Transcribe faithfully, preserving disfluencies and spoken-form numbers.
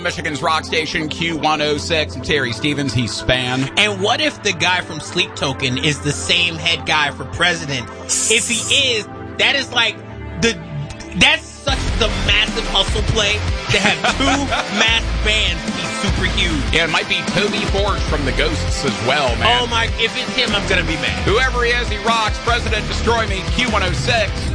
Michigan's rock station Q one oh six. I'm Terry Stevens. He's Span. And what if the guy from Sleep Token is the same head guy for president? If he is, that is like the that's such the massive hustle play to have two masked bands be super huge. Yeah, it might be Toby Forge from the Ghosts as well, man. Oh my! If it's him, I'm gonna be mad. Whoever he is, he rocks. President Destroy Me, Q one oh six.